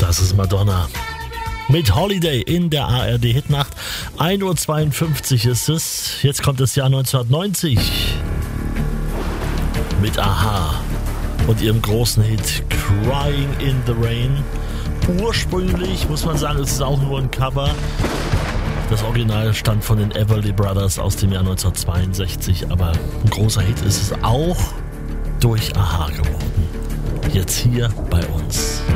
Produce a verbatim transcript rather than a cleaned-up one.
Das ist Madonna. Mit Holiday in der A R D-Hitnacht. ein Uhr zweiundfünfzig ist es. Jetzt kommt das Jahr neunzehnhundertneunzig. Mit Aha und ihrem großen Hit Crying in the Rain. Ursprünglich, muss man sagen, es ist auch nur ein Cover. Das Original stammt von den Everly Brothers aus dem Jahr neunzehnhundertzweiundsechzig. Aber ein großer Hit ist es auch durch Aha geworden. Jetzt hier bei uns.